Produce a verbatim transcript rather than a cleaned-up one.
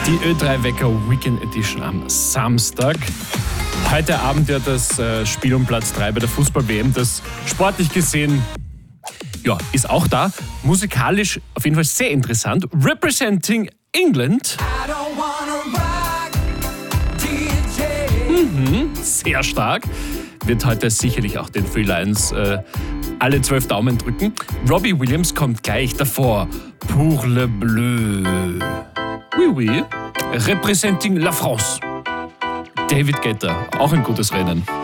Die Ö drei Wecker Weekend Edition am Samstag. Heute Abend ja das äh, Spiel um Platz drei bei der Fußball-W M, das sportlich gesehen ja, ist auch da. Musikalisch auf jeden Fall sehr interessant. Representing England. Mhm, sehr stark. Wird heute sicherlich auch den Free Lions äh, alle zwölf Daumen drücken. Robbie Williams kommt gleich davor. Pour le bleu. Oui, oui. Representing la France. David Guetta, auch ein gutes Rennen.